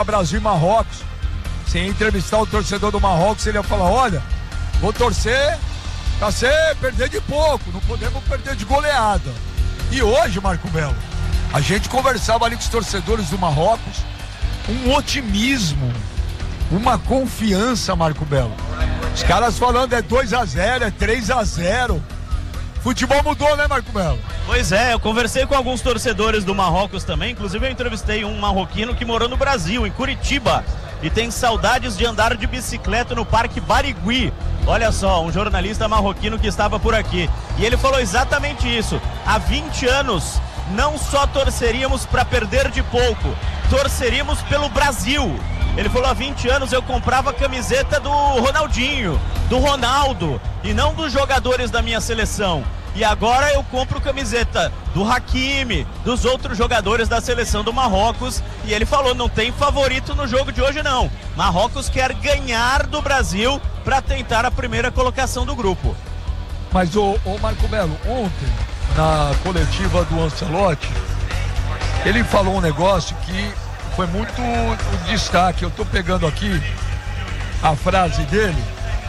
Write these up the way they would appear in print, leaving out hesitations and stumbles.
Brasil e Marrocos. Se entrevistar o torcedor do Marrocos, ele ia falar: olha, vou torcer pra perder de pouco, não podemos perder de goleada. E hoje, Marco Belo, a gente conversava ali com os torcedores do Marrocos, um otimismo, uma confiança, Marco Belo. Os caras falando é 2-0, é 3-0. Futebol mudou, né, Marco Belo? Pois é, eu conversei com alguns torcedores do Marrocos também, inclusive eu entrevistei um marroquino que morou no Brasil, em Curitiba, e tem saudades de andar de bicicleta no Parque Barigui. Olha só, um jornalista marroquino que estava por aqui. E ele falou exatamente isso. Há 20 anos, não só torceríamos para perder de pouco, torceríamos pelo Brasil. Ele falou: há 20 anos eu comprava a camiseta do Ronaldinho, do Ronaldo, e não dos jogadores da minha seleção. E agora eu compro camiseta do Hakimi, dos outros jogadores da seleção do Marrocos. E ele falou: não tem favorito no jogo de hoje não. Marrocos quer ganhar do Brasil para tentar a primeira colocação do grupo. Mas o Marco Belo, ontem, na coletiva do Ancelotti, ele falou um negócio que foi muito destaque. Eu estou pegando aqui a frase dele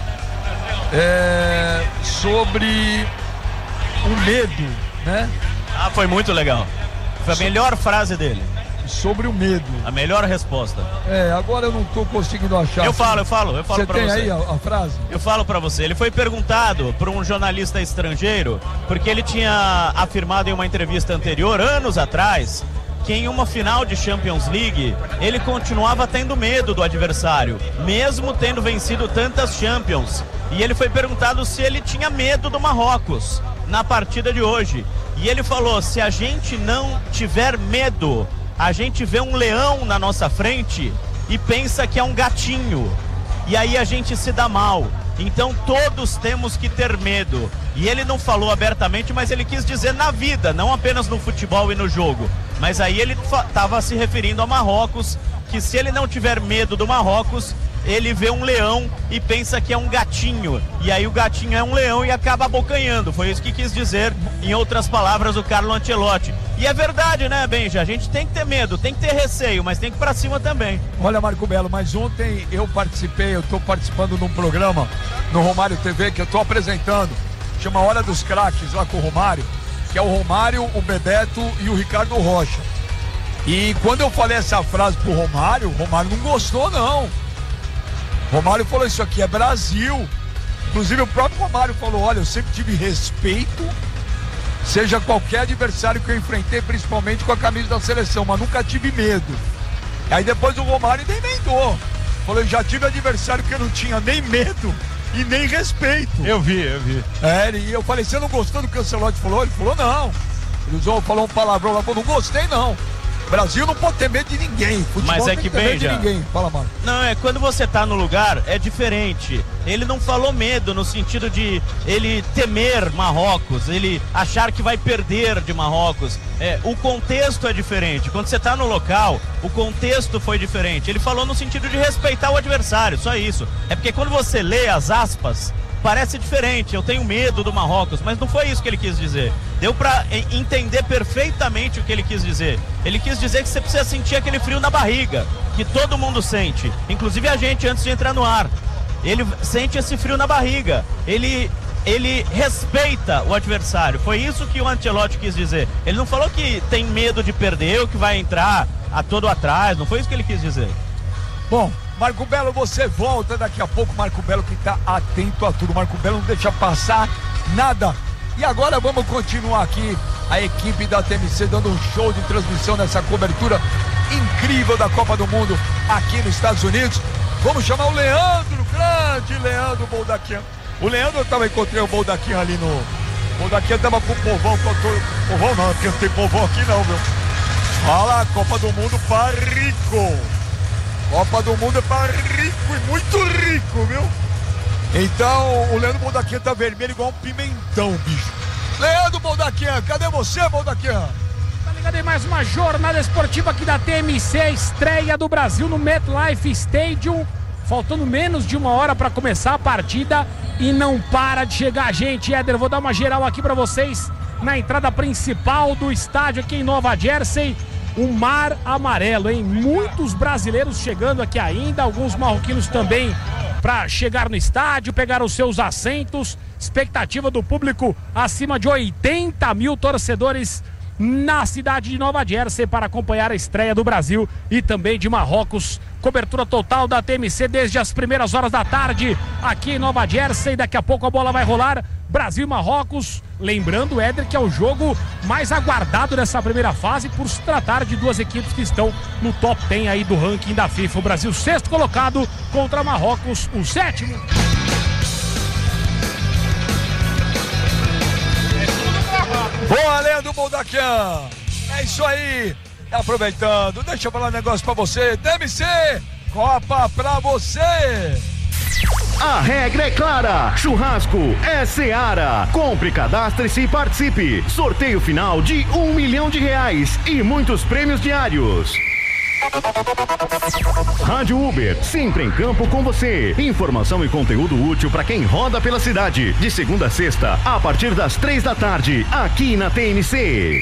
sobre o medo, né? Ah, foi muito legal. Foi a melhor frase dele. Sobre o medo. A melhor resposta. Agora eu não estou conseguindo achar. Eu falo pra você. Você tem aí a frase? Eu falo pra você. Ele foi perguntado por um jornalista estrangeiro, porque ele tinha afirmado em uma entrevista anterior, anos atrás, que em uma final de Champions League, ele continuava tendo medo do adversário, mesmo tendo vencido tantas Champions. E ele foi perguntado se ele tinha medo do Marrocos na partida de hoje. E ele falou: se a gente não tiver medo, a gente vê um leão na nossa frente e pensa que é um gatinho. E aí a gente se dá mal. Então todos temos que ter medo. E ele não falou abertamente, mas ele quis dizer na vida, não apenas no futebol e no jogo. Mas aí ele estava se referindo a Marrocos, que se ele não tiver medo do Marrocos, ele vê um leão e pensa que é um gatinho. E aí o gatinho é um leão e acaba abocanhando. Foi isso que quis dizer, em outras palavras, o Carlo Ancelotti. E é verdade, né, Benja? A gente tem que ter medo, tem que ter receio, mas tem que ir pra cima também. Olha, Marco Belo, mas ontem eu estou participando de um programa no Romário TV que eu estou apresentando. Chama Hora dos Craques, lá com o Romário, que é o Romário, o Bebeto e o Ricardo Rocha. E quando eu falei essa frase pro Romário, o Romário não gostou, não. Romário falou: isso aqui é Brasil. Inclusive o próprio Romário falou: olha, eu sempre tive respeito, seja qualquer adversário que eu enfrentei, principalmente com a camisa da seleção, mas nunca tive medo. Aí depois o Romário ainda emendou, falou: eu já tive adversário que eu não tinha nem medo e nem respeito. Eu vi. E eu falei: você não gostou do que o Ancelotti falou? Ele falou: não. Ele falou um palavrão lá, falou: não gostei não. Brasil não pode ter medo de ninguém. Futebol mas é tem que ter medo de Benja, ninguém. Fala, mano. Não, quando você tá no lugar, é diferente. Ele não falou medo no sentido de ele temer Marrocos, ele achar que vai perder de Marrocos. O contexto é diferente. Quando você tá no local, o contexto foi diferente. Ele falou no sentido de respeitar o adversário, só isso. É porque quando você lê as aspas, parece diferente. Eu tenho medo do Marrocos, mas não foi isso que ele quis dizer. Deu pra entender perfeitamente o que ele quis dizer. Ele quis dizer que você precisa sentir aquele frio na barriga, que todo mundo sente, inclusive a gente antes de entrar no ar. Ele sente esse frio na barriga. Ele respeita o adversário. Foi isso que o Ancelotti quis dizer. Ele não falou que tem medo de perder ou que vai entrar a todo atrás. Não foi isso que ele quis dizer. Bom, Marco Belo, você volta daqui a pouco. Marco Belo que tá atento a tudo. Marco Belo não deixa passar nada. E agora vamos continuar aqui, a equipe da TMC dando um show de transmissão nessa cobertura incrível da Copa do Mundo aqui nos Estados Unidos. Vamos chamar o Leandro, grande Leandro Boldaquian. O Leandro, eu encontrei o Boldaquian ali no... O Boldaquian tava com o povão, povão não, porque não tem povão aqui não, viu? Fala, Copa do Mundo para rico. Copa do Mundo é para rico e muito rico, viu? Então, o Leandro Boldaquian tá vermelho igual um pimentão, bicho. Leandro Boldaquian, cadê você, Boldaquian? Tá ligado em mais uma jornada esportiva aqui da TMC, estreia do Brasil no MetLife Stadium. Faltando menos de uma hora para começar a partida e não para de chegar gente. Éder, vou dar uma geral aqui para vocês na entrada principal do estádio aqui em Nova Jersey. um mar amarelo, hein? Muitos brasileiros chegando aqui ainda, alguns marroquinos também para chegar no estádio, pegar os seus assentos. Expectativa do público acima de 80 mil torcedores na cidade de Nova Jersey para acompanhar a estreia do Brasil e também de Marrocos. Cobertura total da TMC desde as primeiras horas da tarde aqui em Nova Jersey. Daqui a pouco a bola vai rolar. Brasil e Marrocos. Lembrando, Éder, que é o jogo mais aguardado dessa primeira fase por se tratar de duas equipes que estão no top 10 aí do ranking da FIFA. O Brasil sexto colocado contra Marrocos, o sétimo. Boa, Leandro Boldaquian. É isso aí. Aproveitando, deixa eu falar um negócio pra você. TMC, Copa pra você. A regra é clara. Churrasco é Seara. Compre, cadastre-se e participe. Sorteio final de R$1 milhão e muitos prêmios diários. Rádio Uber, sempre em campo com você. Informação e conteúdo útil para quem roda pela cidade. De segunda a sexta, a partir das 3 da tarde, aqui na TMC.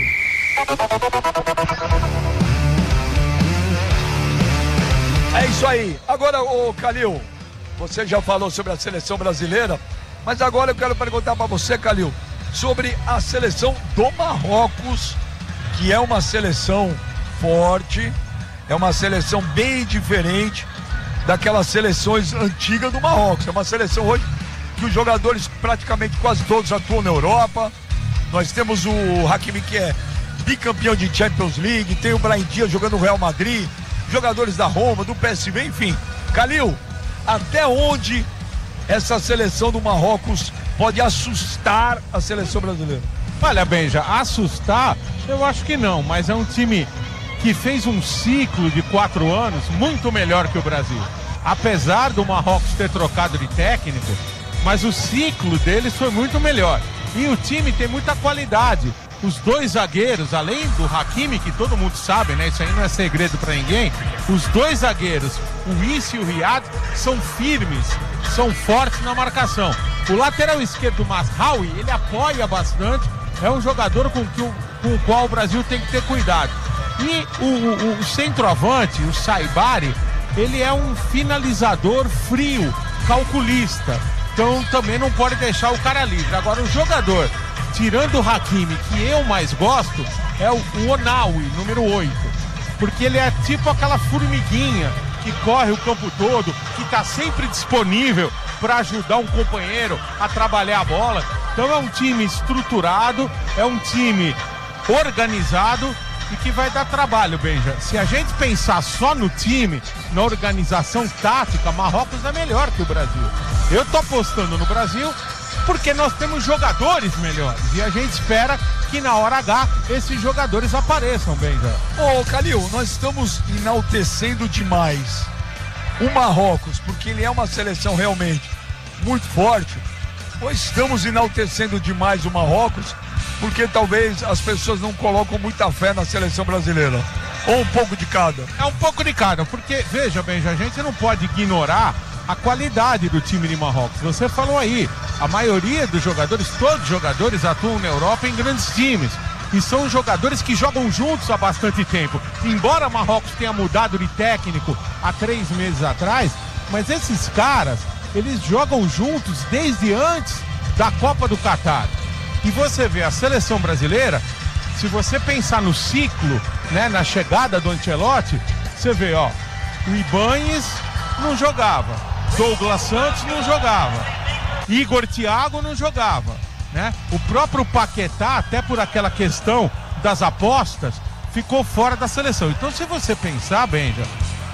É isso aí. Agora, ô Calil, você já falou sobre a seleção brasileira, mas agora eu quero perguntar para você, Calil, sobre a seleção do Marrocos, que é uma seleção forte, é uma seleção bem diferente daquelas seleções antigas do Marrocos. É uma seleção hoje que os jogadores praticamente quase todos atuam na Europa. Nós temos o Hakimi, que é bicampeão de Champions League, tem o Brahim Dias jogando no Real Madrid, jogadores da Roma, do PSV, enfim. Calil, até onde essa seleção do Marrocos pode assustar a seleção brasileira? Olha, Benja, assustar eu acho que não, mas é um time que fez um ciclo de 4 anos muito melhor que o Brasil. Apesar do Marrocos ter trocado de técnico, mas o ciclo deles foi muito melhor. E o time tem muita qualidade. Os dois zagueiros, além do Hakimi, que todo mundo sabe, né? Isso aí não é segredo pra ninguém. Os dois zagueiros, o Isse e o Riyad, são firmes, são fortes na marcação. O lateral esquerdo, Mazraoui, ele apoia bastante. É um jogador com o qual o Brasil tem que ter cuidado. E o centroavante, o Saibari, ele é um finalizador frio, calculista. Então também não pode deixar o cara livre. Agora o jogador, tirando o Hakimi, que eu mais gosto, é o Onawi, número 8. Porque ele é tipo aquela formiguinha que corre o campo todo, que está sempre disponível para ajudar um companheiro a trabalhar a bola. Então é um time estruturado, é um time organizado e que vai dar trabalho, Benja. Se a gente pensar só no time, na organização tática, Marrocos é melhor que o Brasil. Eu tô apostando no Brasil porque nós temos jogadores melhores e a gente espera que na hora H esses jogadores apareçam, Benja. Ô, Calil, nós estamos enaltecendo demais o Marrocos porque ele é uma seleção realmente muito forte, ou estamos enaltecendo demais o Marrocos porque talvez as pessoas não colocam muita fé na seleção brasileira? Ou um pouco de cada? É um pouco de cada, porque, veja, Benja, a gente não pode ignorar a qualidade do time de Marrocos. Você falou aí, a maioria dos jogadores, todos os jogadores atuam na Europa em grandes times. E são jogadores que jogam juntos há bastante tempo. Embora Marrocos tenha mudado de técnico há 3 meses atrás, mas esses caras, eles jogam juntos desde antes da Copa do Catar. E você vê a seleção brasileira, se você pensar no ciclo, né, na chegada do Ancelotti, você vê, ó, o Ibañez não jogava, Douglas Santos não jogava, Igor Thiago não jogava, né? O próprio Paquetá, até por aquela questão das apostas, ficou fora da seleção. Então, se você pensar, Benja,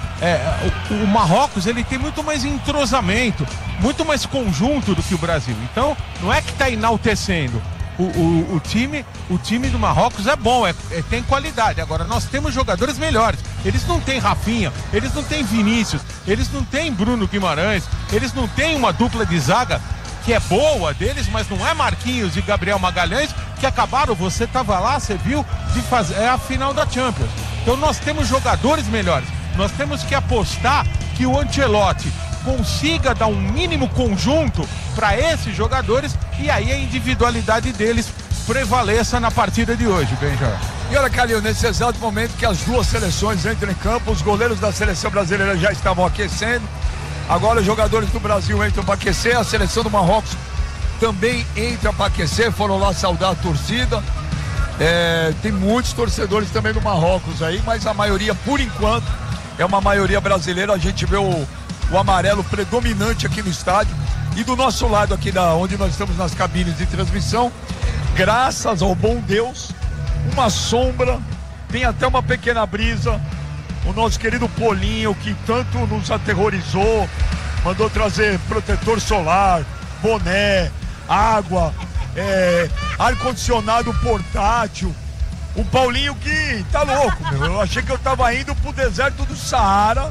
o Marrocos, ele tem muito mais entrosamento, muito mais conjunto do que o Brasil. Então, não é que está enaltecendo. O time do Marrocos é bom, tem qualidade. Agora, nós temos jogadores melhores. Eles não têm Rafinha, eles não têm Vinícius, eles não têm Bruno Guimarães, eles não têm uma dupla de zaga que é boa deles, mas não é Marquinhos e Gabriel Magalhães, que acabaram, você estava lá, você viu, de fazer a final da Champions. Então nós temos jogadores melhores. Nós temos que apostar que o Ancelotti consiga dar um mínimo conjunto para esses jogadores e aí a individualidade deles prevaleça na partida de hoje, Benja. E olha, Calil, nesse exato momento que as duas seleções entram em campo, os goleiros da seleção brasileira já estavam aquecendo. Agora os jogadores do Brasil entram para aquecer, a seleção do Marrocos também entra para aquecer, foram lá saudar a torcida. Tem muitos torcedores também do Marrocos aí, mas a maioria, por enquanto, é uma maioria brasileira. A gente vê o amarelo predominante aqui no estádio. E do nosso lado aqui, onde nós estamos nas cabines de transmissão, graças ao bom Deus, uma sombra, tem até uma pequena brisa. O nosso querido Polinho, que tanto nos aterrorizou, mandou trazer protetor solar, boné, água, ar-condicionado portátil. O Paulinho que tá louco, meu. Eu achei que eu tava indo pro deserto do Saara.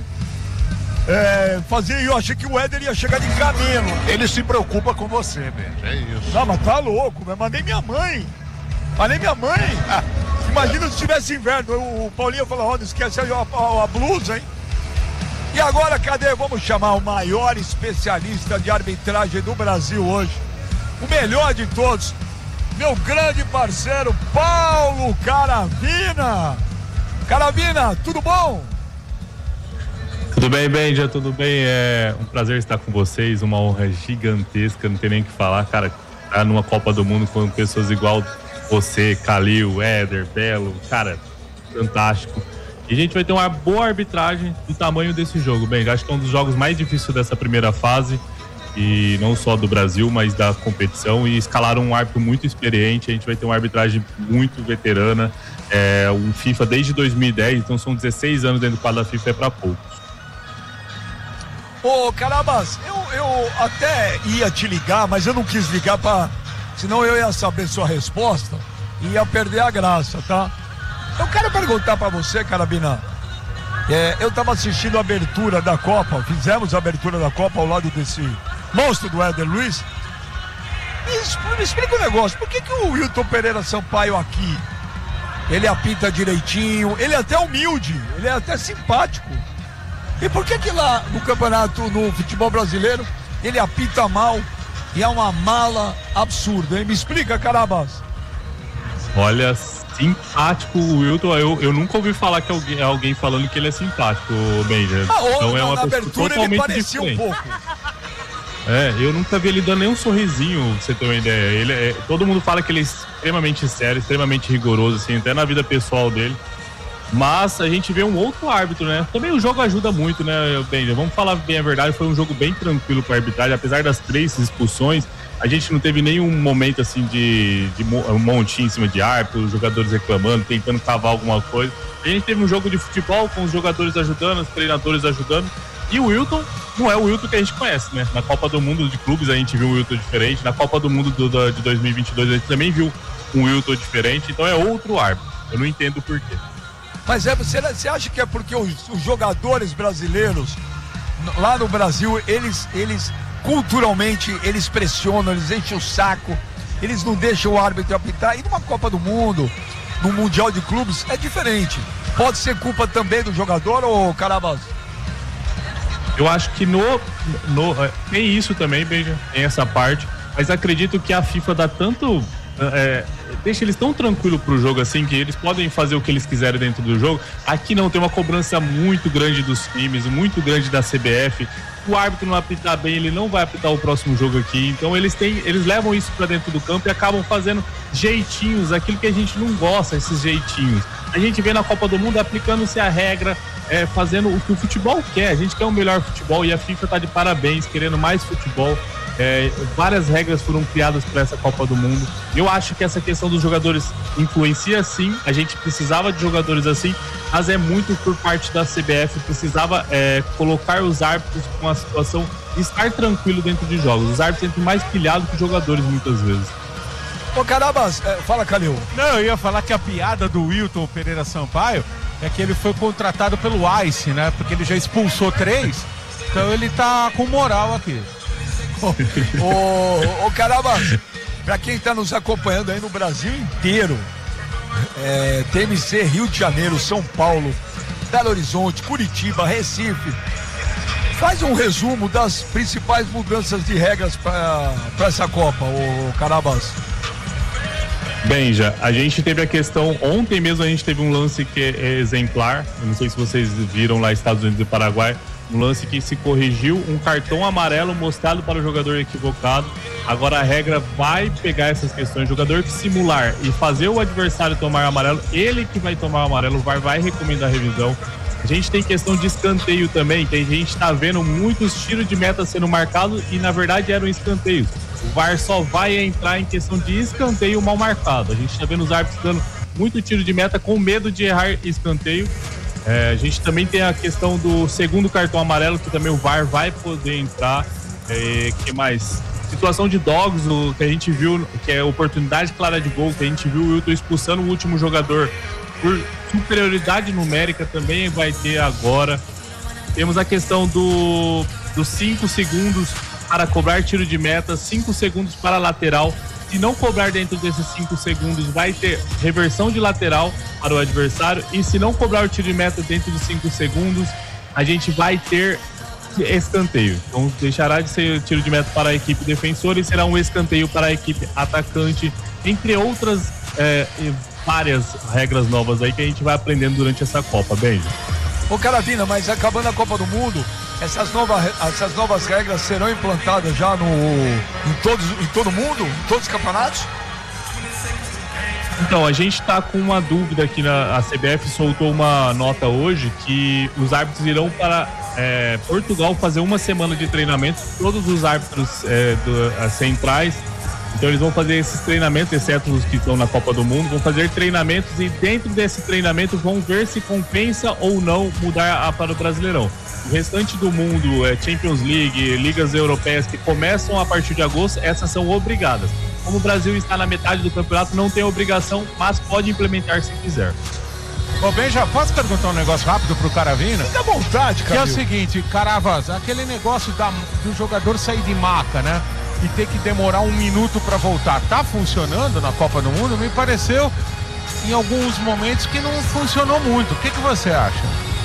Eu achei que o Éder ia chegar de camelo. Ele se preocupa com você, Benja, é isso. Não, mas tá louco, meu. Mandei minha mãe. Imagina se tivesse inverno. O Paulinho falou, não esquece a blusa, hein? E agora, cadê? Vamos chamar o maior especialista de arbitragem do Brasil hoje. O melhor de todos. Meu grande parceiro, Paulo Caravina. Caravina, tudo bom? Tudo bem, Benja, tudo bem? É um prazer estar com vocês, uma honra gigantesca, não tem nem o que falar, cara. Tá numa Copa do Mundo com pessoas igual você, Calil, Éder, Belo, cara, fantástico. E a gente vai ter uma boa arbitragem do tamanho desse jogo, Benja. Acho que é um dos jogos mais difíceis dessa primeira fase, e não só do Brasil, mas da competição. E escalaram um árbitro muito experiente, a gente vai ter uma arbitragem muito veterana. Um FIFA desde 2010, então são 16 anos dentro do quadro da FIFA, é para poucos. Ô, Carabas, eu até ia te ligar, mas eu não quis ligar senão eu ia saber sua resposta e ia perder a graça, tá? Eu quero perguntar pra você, Carabina. Eu tava assistindo a abertura da Copa, fizemos a abertura da Copa ao lado desse monstro do Éder Luiz. Me explica um negócio, por que o Wilton Pereira Sampaio aqui, ele apita direitinho, ele é até humilde, ele é até simpático. E por que lá no campeonato, no futebol brasileiro, ele apita mal e é uma mala absurda, hein? Me explica, Carabas. Olha, simpático o Wilton, eu nunca ouvi falar que alguém falando que ele é simpático, Benja. Então é uma pessoa totalmente ele parecia diferente. Um pouco. Eu nunca vi ele dando nenhum sorrisinho, pra você ter uma ideia. Todo mundo fala que ele é extremamente sério, extremamente rigoroso, assim, até na vida pessoal dele. Mas a gente vê um outro árbitro, né? Também o jogo ajuda muito, né, Benja? Vamos falar bem a verdade, foi um jogo bem tranquilo para a arbitragem, apesar das 3 expulsões, a gente não teve nenhum momento assim de um montinho em cima de árbitro, os jogadores reclamando, tentando cavar alguma coisa. A gente teve um jogo de futebol com os jogadores ajudando, os treinadores ajudando, e o Wilton não é o Wilton que a gente conhece, né? Na Copa do Mundo de clubes a gente viu um Wilton diferente, na Copa do Mundo de 2022 a gente também viu um Wilton diferente, então é outro árbitro, eu não entendo o porquê. Mas você acha que é porque os jogadores brasileiros lá no Brasil, eles culturalmente, eles pressionam, eles enchem o saco, eles não deixam o árbitro apitar? E numa Copa do Mundo, no Mundial de Clubes, é diferente. Pode ser culpa também do jogador, ou Carabas? Eu acho que tem isso também, Benja, tem essa parte, mas acredito que a FIFA dá tanto... deixa eles tão tranquilos pro jogo assim que eles podem fazer o que eles quiserem dentro do jogo. Aqui não, tem uma cobrança muito grande dos times, muito grande da CBF. O árbitro não apitar bem, ele não vai apitar o próximo jogo aqui. Então eles levam isso pra dentro do campo e acabam fazendo jeitinhos, aquilo que a gente não gosta, esses jeitinhos. A gente vê na Copa do Mundo aplicando-se a regra, fazendo o que o futebol quer. A gente quer um melhor futebol e a FIFA tá de parabéns, querendo mais futebol. Várias regras foram criadas para essa Copa do Mundo. Eu acho que essa questão dos jogadores influencia sim, a gente precisava de jogadores assim, mas é muito por parte da CBF, precisava colocar os árbitros com a situação de estar tranquilo dentro de jogos. Os árbitros entram mais pilhados que os jogadores muitas vezes. Ô Carabas, fala, Calil. Não, eu ia falar que a piada do Wilton Pereira Sampaio é que ele foi contratado pelo ICE, né? Porque ele já expulsou 3, então ele tá com moral aqui. Ô Carabas, pra quem tá nos acompanhando aí no Brasil inteiro, TMC, Rio de Janeiro, São Paulo, Belo Horizonte, Curitiba, Recife, faz um resumo das principais mudanças de regras para essa Copa, ô Carabas. Benja, a gente teve a questão, ontem mesmo a gente teve um lance que é exemplar, eu não sei se vocês viram lá Estados Unidos e Paraguai, um lance que se corrigiu, um cartão amarelo mostrado para o jogador equivocado. Agora a regra vai pegar essas questões, o jogador que simular e fazer o adversário tomar amarelo, ele que vai tomar o amarelo, o VAR vai recomendar a revisão. A gente tem questão de escanteio também, que a gente está vendo muitos tiros de meta sendo marcados e na verdade eram escanteios. O VAR só vai entrar em questão de escanteio mal marcado. A gente está vendo os árbitros dando muito tiro de meta com medo de errar escanteio. A gente também tem a questão do segundo cartão amarelo, que também o VAR vai poder entrar. Que mais? Situação de dogs, o que a gente viu, que é oportunidade clara de gol, que a gente viu o Wilton expulsando o último jogador por superioridade numérica, também vai ter agora. Temos a questão dos 5 segundos para cobrar tiro de meta, 5 segundos para lateral. Se não cobrar dentro desses 5 segundos, vai ter reversão de lateral para o adversário. E se não cobrar o tiro de meta dentro dos 5 segundos, a gente vai ter escanteio. Então deixará de ser tiro de meta para a equipe defensora e será um escanteio para a equipe atacante, entre outras várias regras novas aí que a gente vai aprendendo durante essa Copa. Beijo. Ô Caravina, mas acabando a Copa do Mundo, essas novas regras serão implantadas já em todo mundo, em todos os campeonatos? Então, a gente está com uma dúvida aqui, a CBF soltou uma nota hoje que os árbitros irão para Portugal fazer uma semana de treinamento, todos os árbitros centrais. Então eles vão fazer esses treinamentos, exceto os que estão na Copa do Mundo, vão fazer treinamentos e dentro desse treinamento vão ver se compensa ou não mudar para o Brasileirão. O restante do mundo, Champions League, ligas europeias que começam a partir de agosto, essas são obrigadas. Como o Brasil está na metade do campeonato, não tem obrigação, mas pode implementar se quiser. Ô, Ben, já posso perguntar um negócio rápido pro Caravina? Fica à vontade, cara. Que é o seguinte, Caravas, aquele negócio do jogador sair de maca, né? E ter que demorar 1 minuto para voltar. Tá funcionando na Copa do Mundo? Me pareceu em alguns momentos que não funcionou muito. O que você acha?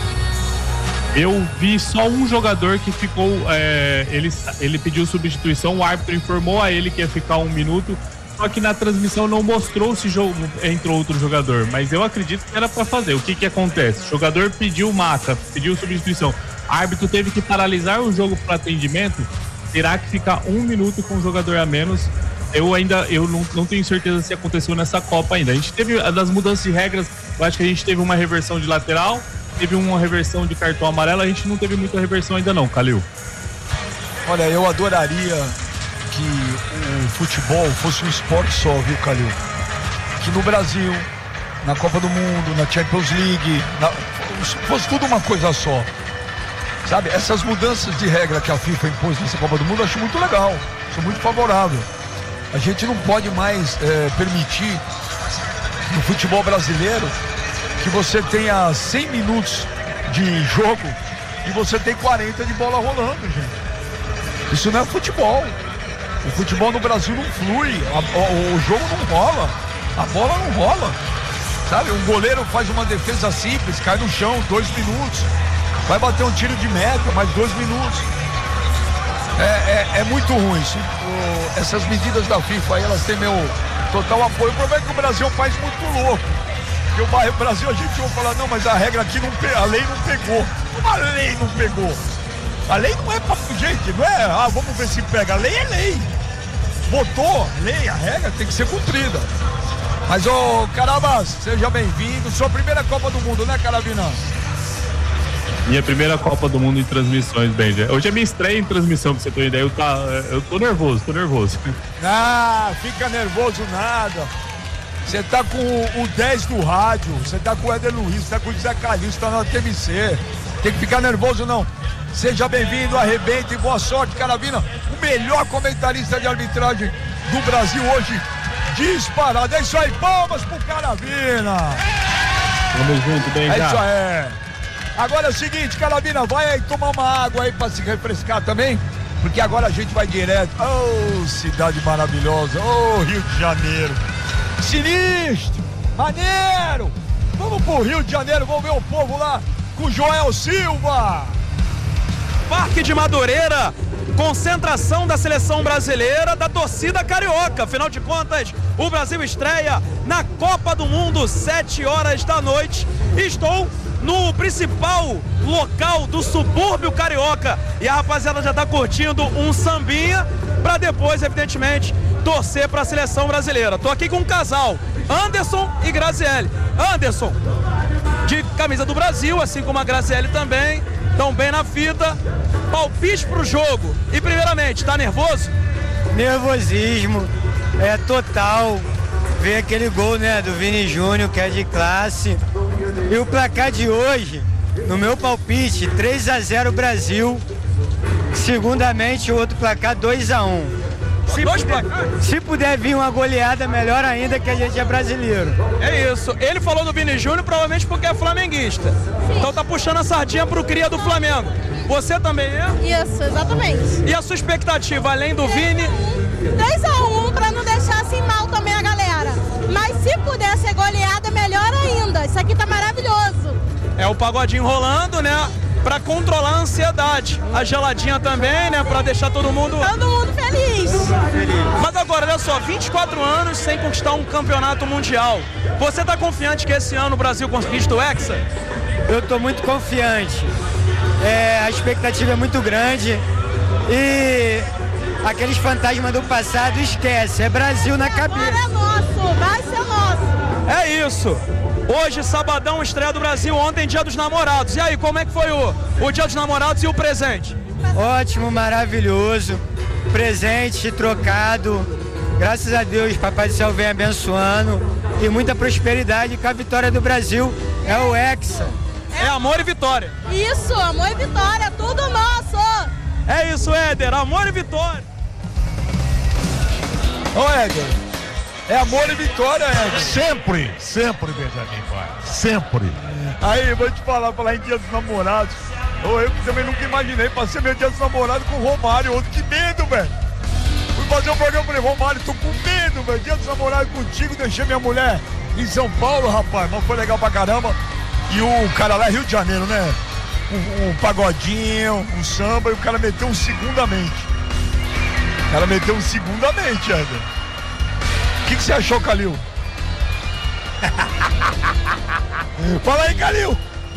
Eu vi só um jogador que ficou, ele pediu substituição, o árbitro informou a ele que ia ficar 1 minuto, só que na transmissão não mostrou se entrou outro jogador, mas eu acredito que era para fazer. O que acontece? O jogador pediu maca, pediu substituição, o árbitro teve que paralisar o jogo para atendimento, terá que ficar 1 minuto com o jogador a menos. Eu não tenho certeza se aconteceu nessa Copa ainda. A gente teve das mudanças de regras, eu acho que a gente teve uma reversão de lateral, teve uma reversão de cartão amarelo, a gente não teve muita reversão ainda não, Calil. Olha, eu adoraria que o futebol fosse um esporte só, viu, Calil? Que no Brasil, na Copa do Mundo, na Champions League, fosse tudo uma coisa só. Sabe, essas mudanças de regra que a FIFA impôs nessa Copa do Mundo, eu acho muito legal, sou muito favorável. A gente não pode mais permitir no futebol brasileiro que você tenha 100 minutos de jogo e você tem 40 de bola rolando, gente. Isso não é futebol. O futebol no Brasil não flui, o jogo não rola, a bola não rola. Sabe, um goleiro faz uma defesa simples, cai no chão, 2 minutos. Vai bater um tiro de meta, mais 2 minutos. É muito ruim isso. Essas medidas da FIFA aí, elas têm meu total apoio. O problema é que o Brasil é um país muito louco. Porque o Brasil, a gente vai falar, não, mas a regra aqui a lei não pegou. Como a lei não pegou? A lei não é pra gente, não é, vamos ver se pega. A lei é lei. Botou lei, a regra tem que ser cumprida. Mas, Caravas, seja bem-vindo. Sua primeira Copa do Mundo, né, Caravina? Minha primeira Copa do Mundo em transmissões, Benja. Hoje é minha estreia em transmissão, pra você ter uma ideia. Eu tô nervoso. Fica nervoso nada. Você tá com o 10 do rádio, você tá com o Éder Luiz, você tá com o Zé Calil, você tá na TMC. Tem que ficar nervoso, não. Seja bem-vindo, arrebente, boa sorte, Caravina. O melhor comentarista de arbitragem do Brasil hoje, disparado. É isso aí, palmas pro Caravina. Vamos junto, Benja. É isso aí. Agora é o seguinte, Caravina, vai aí tomar uma água aí pra se refrescar também, porque agora a gente vai direto. Cidade maravilhosa, Rio de Janeiro. Sinistro, maneiro. Vamos pro Rio de Janeiro, vamos ver o povo lá com Joel Silva. Parque de Madureira, concentração da seleção brasileira, da torcida carioca. Afinal de contas, o Brasil estreia na Copa do Mundo, 7 horas da noite. Estou no principal local do subúrbio carioca e a rapaziada já tá curtindo um sambinha para depois, evidentemente, torcer para a seleção brasileira. Tô aqui com um casal, Anderson e Graziele. Anderson, de camisa do Brasil, assim como a Graziele também, estão bem na fita. Palpite pro jogo. E primeiramente, tá nervoso? Nervosismo, é total. Ver aquele gol, né, do Vini Júnior, que é de classe. E o placar de hoje, no meu palpite, 3-0 Brasil. Segundamente, o outro placar 2-1. Se puder vir uma goleada, melhor ainda, que a gente é brasileiro. É isso. Ele falou do Vini Júnior provavelmente porque é flamenguista. Sim. Então tá puxando a sardinha pro cria do Flamengo. Você também é? Isso, exatamente. E a sua expectativa, além do Vini? 2-1 pra não deixar assim mal também a galera. Mas se puder ser goleada, melhor ainda. Isso aqui tá maravilhoso. É o pagodinho rolando, né? Pra controlar a ansiedade. A geladinha também, né? Pra deixar todo mundo feliz. Mas agora, olha só, 24 anos sem conquistar um campeonato mundial. Você tá confiante que esse ano o Brasil conquista o Hexa? Eu tô muito confiante. A expectativa é muito grande. E aqueles fantasmas do passado, esquece. É Brasil na cabeça. Agora é nosso, vai ser nosso. É isso. Hoje, sabadão, estreia do Brasil, ontem, Dia dos Namorados. E aí, como é que foi o Dia dos Namorados e o presente? Ótimo, maravilhoso. Presente trocado. Graças a Deus, Papai do Céu vem abençoando. E muita prosperidade, com a vitória do Brasil é o Hexa. É amor e vitória. Isso, amor e vitória, tudo nosso. É isso, Éder, amor e vitória. Ô, Éder. É amor e vitória, Éder. Sempre, Benjamin, pai. Sempre. Aí, vou te falar em Dia dos Namorados. Eu também nunca imaginei, passei meu Dia dos Namorados com o Romário. Outro, que medo, velho. Fui fazer um programa, falei, Romário, tô com medo, velho. Dia dos Namorados contigo, deixei minha mulher em São Paulo, rapaz. Mas foi legal pra caramba. E o cara lá é Rio de Janeiro, né? Um pagodinho, um samba, e o cara meteu um segundamente. Éder. O que você achou, Calil? Fala aí, Calil!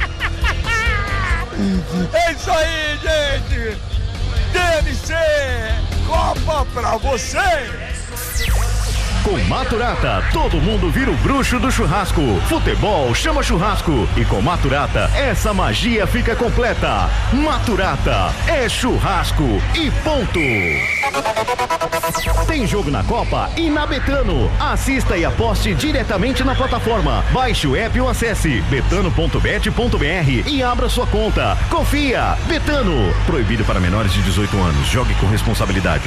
É isso aí, gente! TMC Copa pra você! Com Maturata, todo mundo vira o bruxo do churrasco. Futebol chama churrasco. E com Maturata, essa magia fica completa. Maturata é churrasco e ponto. Tem jogo na Copa e na Betano. Assista e aposte diretamente na plataforma. Baixe o app ou acesse betano.bet.br e abra sua conta. Confia! Betano. Proibido para menores de 18 anos. Jogue com responsabilidade.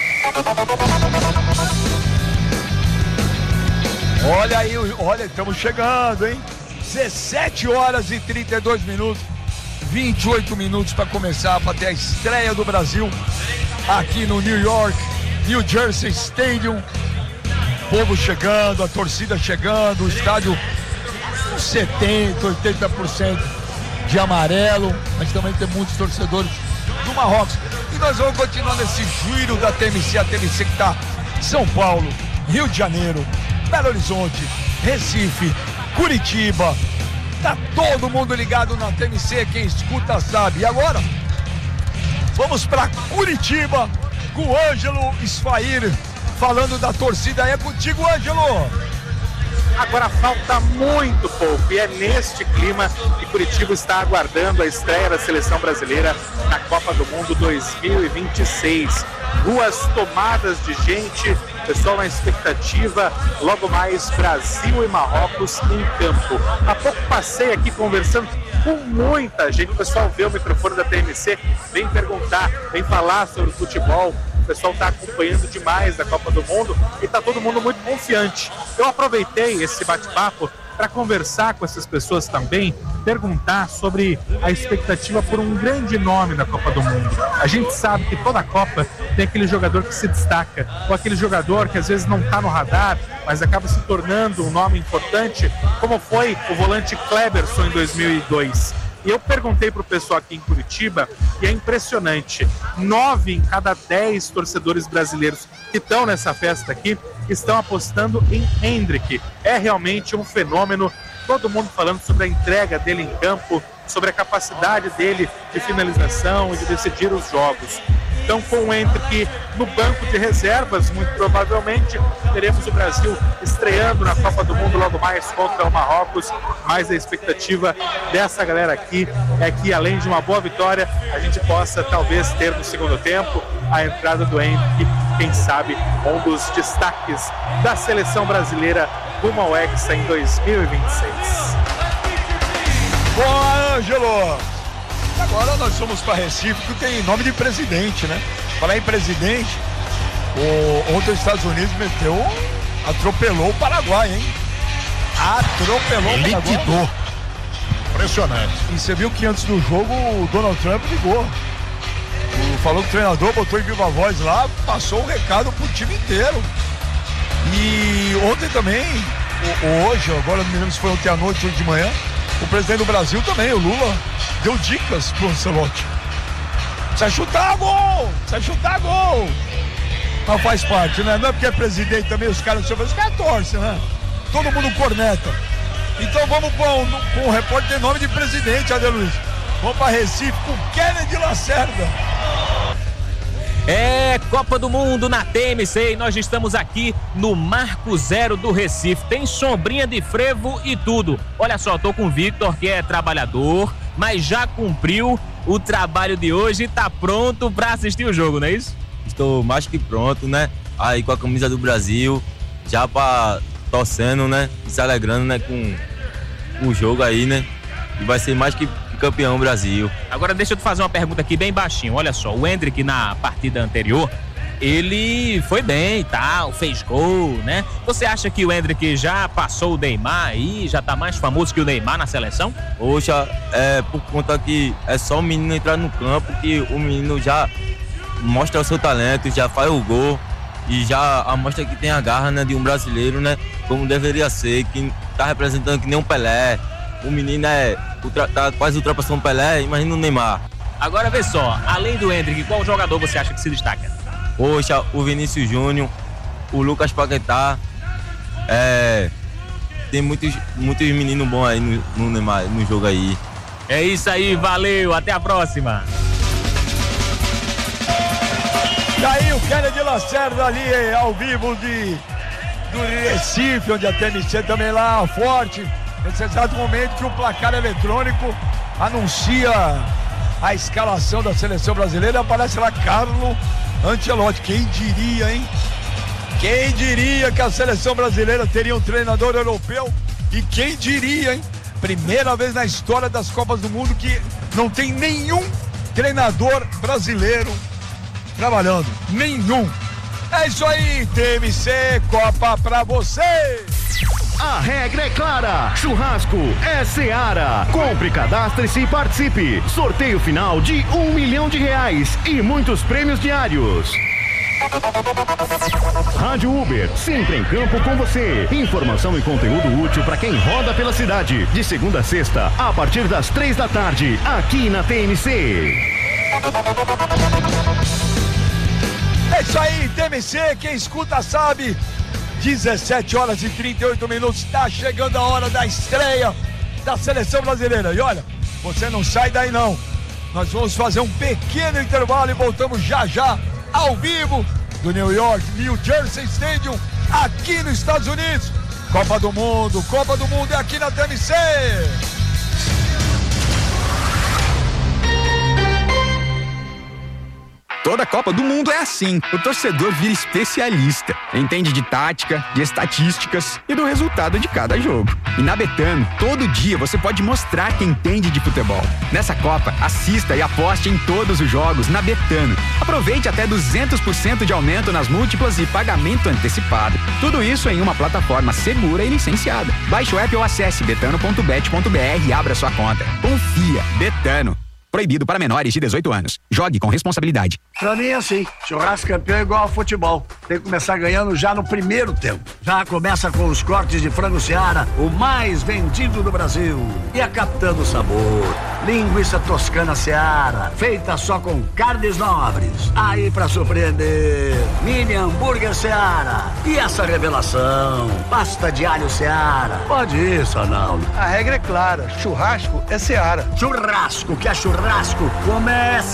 Olha aí, estamos chegando, hein? 17 horas e 32 minutos, 28 minutos para começar, para ter a estreia do Brasil aqui no New Jersey Stadium. Povo chegando, a torcida chegando, o estádio 70%, 80% de amarelo, mas também tem muitos torcedores do Marrocos. E nós vamos continuar nesse giro da TMC, a TMC que está em São Paulo, Rio de Janeiro, Belo Horizonte, Recife, Curitiba. Tá todo mundo ligado na TMC, quem escuta sabe. E agora, vamos para Curitiba com o Ângelo Sfair falando da torcida. É contigo, Ângelo. Agora falta muito pouco e é neste clima que Curitiba está aguardando a estreia da seleção brasileira na Copa do Mundo 2026. Ruas tomadas de gente, pessoal na expectativa, logo mais Brasil e Marrocos em campo. Há pouco passei aqui conversando com muita gente, o pessoal vê o microfone da TMC, vem perguntar, vem falar sobre futebol. O pessoal está acompanhando demais a Copa do Mundo e está todo mundo muito confiante. Eu aproveitei esse bate-papo para conversar com essas pessoas também, perguntar sobre a expectativa por um grande nome na Copa do Mundo. A gente sabe que toda Copa tem aquele jogador que se destaca, ou aquele jogador que às vezes não está no radar, mas acaba se tornando um nome importante, como foi o volante Kleberson em 2002. E eu perguntei pro pessoal aqui em Curitiba, e é impressionante, 9 em cada 10 torcedores brasileiros que estão nessa festa aqui estão apostando em Endrick. É realmente um fenômeno, todo mundo falando sobre a entrega dele em campo, sobre a capacidade dele de finalização e de decidir os jogos. Então, com o Endrick no banco de reservas, muito provavelmente teremos o Brasil estreando na Copa do Mundo logo mais contra o Marrocos. Mas a expectativa dessa galera aqui é que, além de uma boa vitória, a gente possa talvez ter no segundo tempo a entrada do Endrick, quem sabe um dos destaques da seleção brasileira rumo ao Hexa em 2026. Boa, Ângelo! Agora nós somos para Recife, que tem nome de presidente, né? Falar em presidente, ontem os Estados Unidos atropelou o Paraguai, hein? Atropelou o Paraguai. Liquidou. Impressionante. E você viu que antes do jogo o Donald Trump ligou. Falou que o treinador botou em viva voz lá, passou o recado pro time inteiro. E ontem também, hoje, agora não me lembro se foi ontem à noite ou de manhã, o presidente do Brasil também, o Lula, deu dicas pro Ancelotti. Precisa chutar gol! Mas faz parte, né? Não é porque é presidente também, os caras torcem, né? Todo mundo corneta. Então vamos com um repórter em nome de presidente, Adeluiz. Vamos para Recife com Kennedy Lacerda. É Copa do Mundo na TMC e nós estamos aqui no Marco Zero do Recife. Tem sombrinha de frevo e tudo. Olha só, tô com o Victor, que é trabalhador, mas já cumpriu o trabalho de hoje e tá pronto para assistir o jogo, não é isso? Estou mais que pronto, né? Aí com a camisa do Brasil, já torcendo, né? E se alegrando, né? Com o jogo aí, né? E vai ser mais que campeão Brasil. Agora deixa eu te fazer uma pergunta aqui bem baixinho. Olha só, o Endrick na partida anterior, ele foi bem e tal, fez gol, né? Você acha que o Endrick já passou o Neymar aí, já tá mais famoso que o Neymar na seleção? Poxa, por conta que é só o menino entrar no campo que o menino já mostra o seu talento, já faz o gol e já mostra que tem a garra, né, de um brasileiro, né? Como deveria ser, que tá representando que nem um Pelé. O menino tá quase ultrapassando o Pelé, imagina o Neymar. Agora vê só, além do Endrick, qual jogador você acha que se destaca? Poxa, o Vinícius Júnior, o Lucas Paquetá, tem muitos meninos bons aí no Neymar, no jogo aí. É isso aí, valeu, até a próxima. E aí o Kennedy Lacerda ali ao vivo do Recife, onde a TMC também lá forte. Nesse exato momento que o placar eletrônico anuncia a escalação da seleção brasileira, aparece lá Carlo Ancelotti. Quem diria, hein? Quem diria que a seleção brasileira teria um treinador europeu? E quem diria, hein? Primeira vez na história das Copas do Mundo que não tem nenhum treinador brasileiro trabalhando. Nenhum. É isso aí, TMC, Copa pra você! A regra é clara, churrasco é Seara. Compre, cadastre-se e participe. Sorteio final de R$1 milhão e muitos prêmios diários. Rádio Uber, sempre em campo com você. Informação e conteúdo útil para quem roda pela cidade. De segunda a sexta, a partir das 3 da tarde, aqui na TMC. É isso aí, TMC, quem escuta sabe. 17 horas e 38 minutos, está chegando a hora da estreia da seleção brasileira. E olha, você não sai daí não. Nós vamos fazer um pequeno intervalo e voltamos já ao vivo do New Jersey Stadium, aqui nos Estados Unidos. Copa do Mundo é aqui na TMC. Toda Copa do Mundo é assim. O torcedor vira especialista. Entende de tática, de estatísticas e do resultado de cada jogo. E na Betano, todo dia você pode mostrar que entende de futebol. Nessa Copa, assista e aposte em todos os jogos na Betano. Aproveite até 200% de aumento nas múltiplas e pagamento antecipado. Tudo isso em uma plataforma segura e licenciada. Baixe o app ou acesse betano.bet.br e abra sua conta. Confia. Betano. Proibido para menores de 18 anos. Jogue com responsabilidade. Pra mim é assim, churrasco campeão é igual ao futebol. Tem que começar ganhando já no primeiro tempo. Já começa com os cortes de frango Seara, o mais vendido do Brasil. E a Capitã do Sabor. Linguiça toscana Seara, feita só com carnes nobres. Aí pra surpreender, mini hambúrguer Seara. E essa revelação, pasta de alho Seara. Pode isso, Arnaldo. A regra é clara, churrasco é Seara. Churrasco, que é churrasco, começa.